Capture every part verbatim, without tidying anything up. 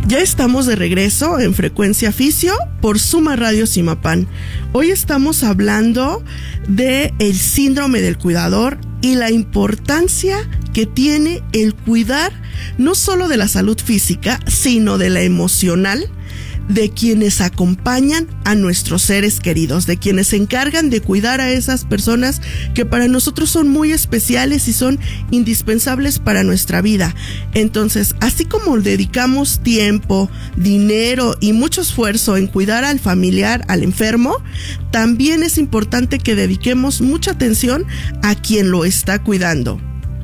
Ya estamos de regreso en Frecuencia Fisio por Suma Radio Zimapán. Hoy estamos hablando de el síndrome del cuidador y la importancia que tiene el cuidar no solo de la salud física, sino de la emocional de quienes acompañan a nuestros seres queridos, de quienes se encargan de cuidar a esas personas que para nosotros son muy especiales y son indispensables para nuestra vida. Entonces, así como dedicamos tiempo, dinero y mucho esfuerzo en cuidar al familiar, al enfermo, también es importante que dediquemos mucha atención a quien lo está cuidando.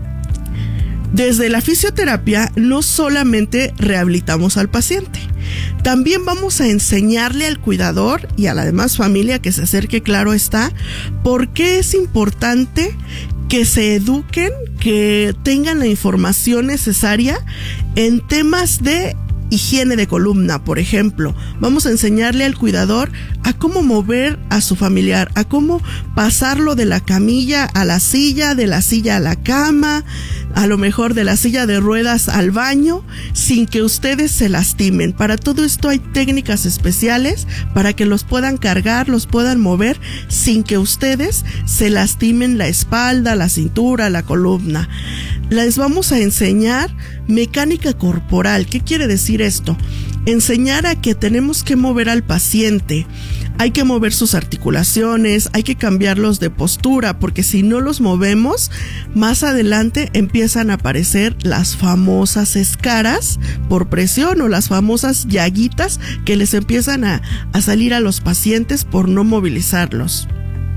Desde la fisioterapia no solamente rehabilitamos al paciente, también vamos a enseñarle al cuidador y a la demás familia que se acerque, claro está, por qué es importante que se eduquen, que tengan la información necesaria en temas de higiene de columna, por ejemplo. Vamos a enseñarle al cuidador a cómo mover a su familiar, a cómo pasarlo de la camilla a la silla, de la silla a la cama, a lo mejor de la silla de ruedas al baño, sin que ustedes se lastimen. Para todo esto hay técnicas especiales para que los puedan cargar, los puedan mover sin que ustedes se lastimen la espalda, la cintura, la columna. Les vamos a enseñar mecánica corporal. ¿Qué quiere decir esto? Enseñar a que tenemos que mover al paciente. Hay que mover sus articulaciones, hay que cambiarlos de postura, porque si no los movemos, más adelante empiezan a aparecer las famosas escaras por presión o las famosas llaguitas que les empiezan a, a salir a los pacientes por no movilizarlos.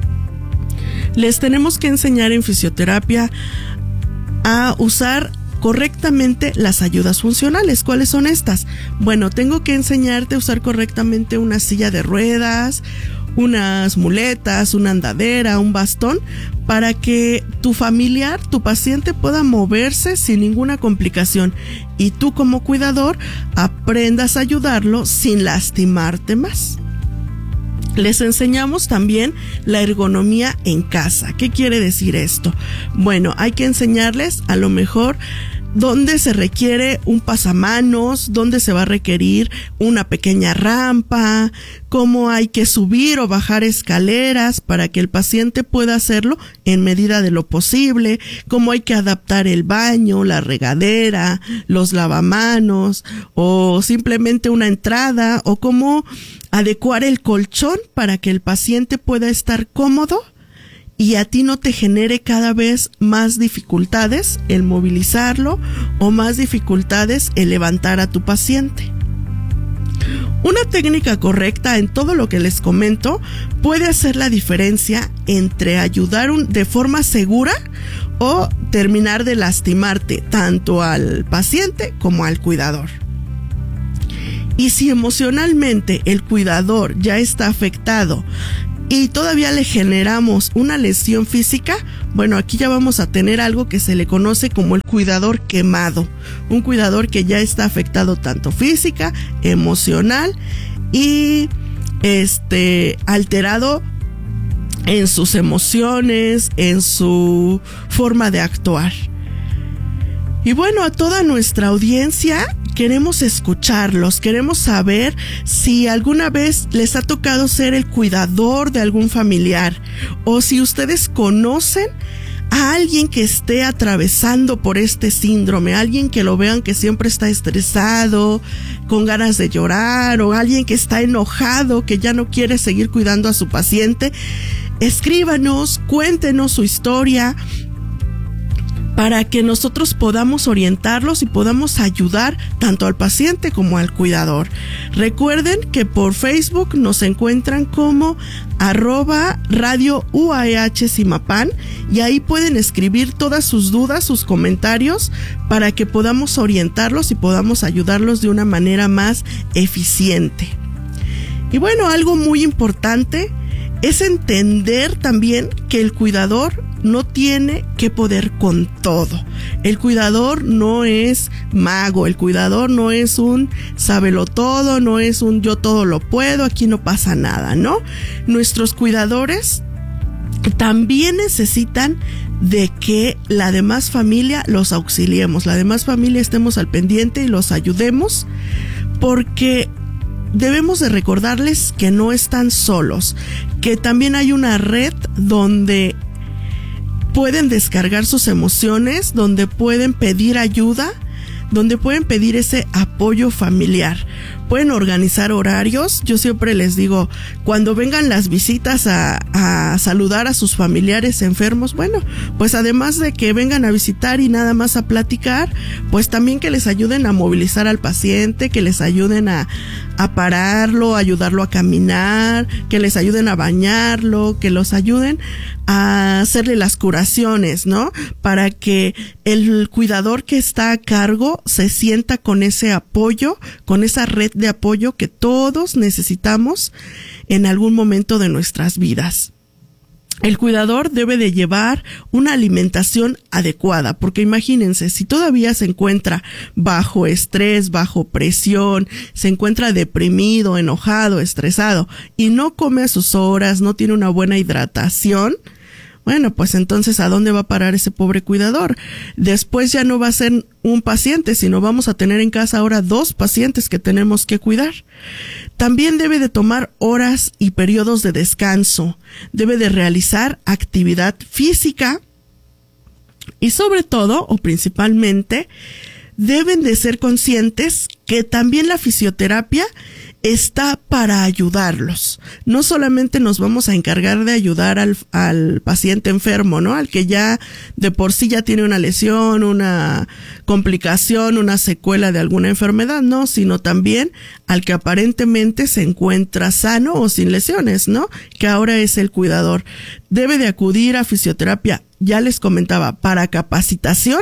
Les tenemos que enseñar en fisioterapia a usar correctamente las ayudas funcionales. ¿Cuáles son estas? Bueno, tengo que enseñarte a usar correctamente una silla de ruedas, unas muletas, una andadera, un bastón, para que tu familiar, tu paciente pueda moverse sin ninguna complicación y tú como cuidador aprendas a ayudarlo sin lastimarte más. Les enseñamos también la ergonomía en casa. ¿Qué quiere decir esto? Bueno, hay que enseñarles a lo mejor dónde se requiere un pasamanos, dónde se va a requerir una pequeña rampa, cómo hay que subir o bajar escaleras para que el paciente pueda hacerlo en medida de lo posible, cómo hay que adaptar el baño, la regadera, los lavamanos o simplemente una entrada, o cómo adecuar el colchón para que el paciente pueda estar cómodo y a ti no te genere cada vez más dificultades el movilizarlo o más dificultades el levantar a tu paciente. Una técnica correcta en todo lo que les comento puede hacer la diferencia entre ayudar un, de forma segura o terminar de lastimarte tanto al paciente como al cuidador. Y si emocionalmente el cuidador ya está afectado y todavía le generamos una lesión física, bueno, aquí ya vamos a tener algo que se le conoce como el cuidador quemado. Un cuidador que ya está afectado tanto física, emocional y este alterado en sus emociones, en su forma de actuar. Y bueno, a toda nuestra audiencia queremos escucharlos, queremos saber si alguna vez les ha tocado ser el cuidador de algún familiar o si ustedes conocen a alguien que esté atravesando por este síndrome, alguien que lo vean que siempre está estresado, con ganas de llorar, o alguien que está enojado, que ya no quiere seguir cuidando a su paciente. Escríbanos, cuéntenos su historia, para que nosotros podamos orientarlos y podamos ayudar tanto al paciente como al cuidador. Recuerden que por Facebook nos encuentran como arroba radio U A E H Zimapán y ahí pueden escribir todas sus dudas, sus comentarios, para que podamos orientarlos y podamos ayudarlos de una manera más eficiente. Y bueno, algo muy importante es entender también que el cuidador no tiene que poder con todo. El cuidador no es mago, el cuidador no es un sabelotodo, no es un yo todo lo puedo, aquí no pasa nada, ¿no? Nuestros cuidadores también necesitan de que la demás familia los auxiliemos, la demás familia estemos al pendiente y los ayudemos, porque debemos de recordarles que no están solos, que también hay una red donde pueden descargar sus emociones, donde pueden pedir ayuda, donde pueden pedir ese apoyo familiar. Pueden organizar horarios. Yo siempre les digo, cuando vengan las visitas a, a saludar a sus familiares enfermos, bueno, pues además de que vengan a visitar y nada más a platicar, pues también que les ayuden a movilizar al paciente, que les ayuden a, a pararlo, a ayudarlo a caminar, que les ayuden a bañarlo, que los ayuden a hacerle las curaciones, ¿no? Para que el cuidador que está a cargo se sienta con ese apoyo, con esa red de apoyo que todos necesitamos en algún momento de nuestras vidas. El cuidador debe de llevar una alimentación adecuada, porque imagínense, si todavía se encuentra bajo estrés, bajo presión, se encuentra deprimido, enojado, estresado y no come a sus horas, no tiene una buena hidratación, bueno, pues entonces, ¿a dónde va a parar ese pobre cuidador? Después ya no va a ser un paciente, sino vamos a tener en casa ahora dos pacientes que tenemos que cuidar. También debe de tomar horas y periodos de descanso. Debe de realizar actividad física y sobre todo, o principalmente, deben de ser conscientes que también la fisioterapia está para ayudarlos. No solamente nos vamos a encargar de ayudar al, al paciente enfermo, ¿no? Al que ya de por sí ya tiene una lesión, una complicación, una secuela de alguna enfermedad, no, sino también al que aparentemente se encuentra sano o sin lesiones, ¿no? Que ahora es el cuidador. Debe de acudir a fisioterapia, ya les comentaba, para capacitación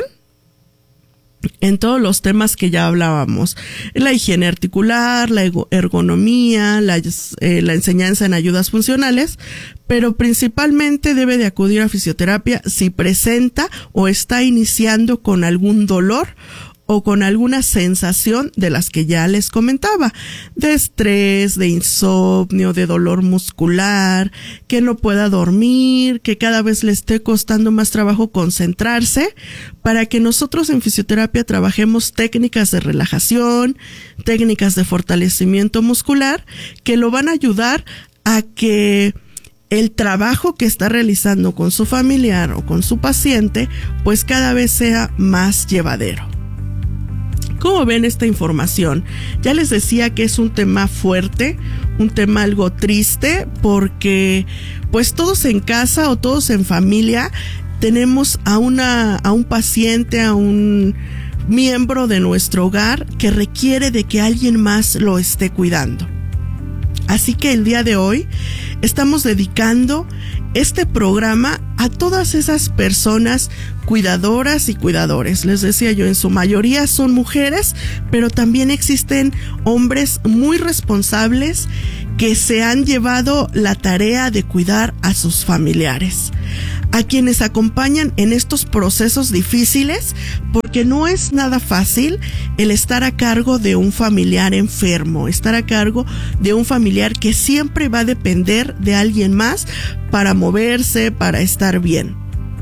en todos los temas que ya hablábamos, la higiene articular, la ergonomía, la, eh, la enseñanza en ayudas funcionales, pero principalmente debe de acudir a fisioterapia si presenta o está iniciando con algún dolor o con alguna sensación de las que ya les comentaba, de estrés, de insomnio, de dolor muscular, que no pueda dormir, que cada vez le esté costando más trabajo concentrarse, para que nosotros en fisioterapia trabajemos técnicas de relajación, técnicas de fortalecimiento muscular, que lo van a ayudar a que el trabajo que está realizando con su familiar o con su paciente, pues cada vez sea más llevadero. ¿Cómo ven esta información? Ya les decía que es un tema fuerte, un tema algo triste, porque pues todos en casa o todos en familia tenemos a una, a un paciente, a un miembro de nuestro hogar que requiere de que alguien más lo esté cuidando. Así que el día de hoy estamos dedicando este programa a todas esas personas cuidadoras y cuidadores. Les decía yo, en su mayoría son mujeres, pero también existen hombres muy responsables que se han llevado la tarea de cuidar a sus familiares, a quienes acompañan en estos procesos difíciles, porque no es nada fácil el estar a cargo de un familiar enfermo, estar a cargo de un familiar que siempre va a depender de alguien más para moverse, para estar bien.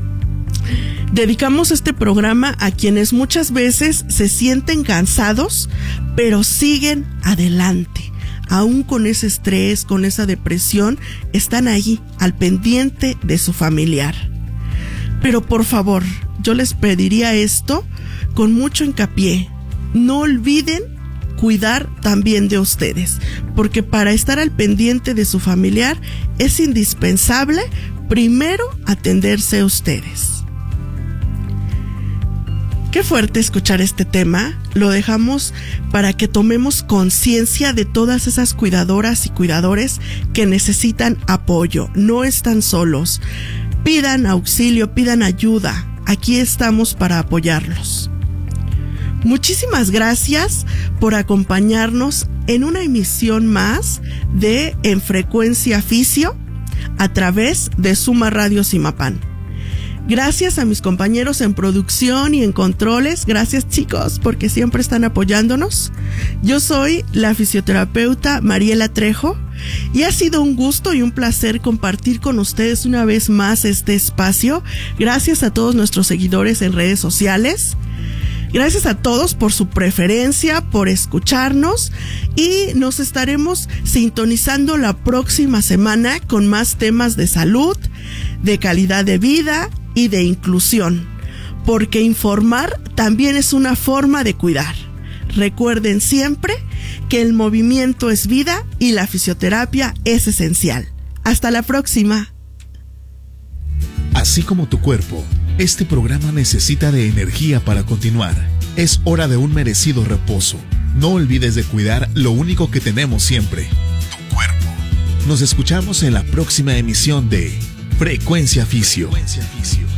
Dedicamos este programa a quienes muchas veces se sienten cansados, pero siguen adelante. Aún con ese estrés, con esa depresión, están ahí, al pendiente de su familiar. Pero por favor, yo les pediría esto con mucho hincapié. No olviden cuidar también de ustedes, porque para estar al pendiente de su familiar es indispensable primero atenderse a ustedes. Qué fuerte escuchar este tema. Lo dejamos para que tomemos conciencia de todas esas cuidadoras y cuidadores que necesitan apoyo. No están solos. Pidan auxilio, pidan ayuda. Aquí estamos para apoyarlos. Muchísimas gracias por acompañarnos en una emisión más de En Frecuencia Fisio a través de Suma Radio Zimapán. Gracias a mis compañeros en producción y en controles. Gracias, chicos, porque siempre están apoyándonos. Yo soy la fisioterapeuta Mariela Trejo y ha sido un gusto y un placer compartir con ustedes una vez más este espacio. Gracias a todos nuestros seguidores en redes sociales. Gracias a todos por su preferencia, por escucharnos, y nos estaremos sintonizando la próxima semana con más temas de salud, de calidad de vida y de inclusión, porque informar también es una forma de cuidar. Recuerden siempre que el movimiento es vida y la fisioterapia es esencial. Hasta la próxima. Así como tu cuerpo, este programa necesita de energía para continuar. Es hora de un merecido reposo. No olvides de cuidar lo único que tenemos siempre, tu cuerpo. Nos escuchamos en la próxima emisión de Frecuencia Fisio.